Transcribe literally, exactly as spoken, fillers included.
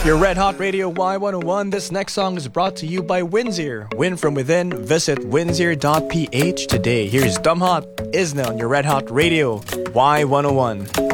Your Red Hot Radio Y one oh one. This next song is brought to you by Windsor. Win from within. Visit windsor dot p h today. Here's Dumb Hot Isna on your Red Hot Radio Y one oh one.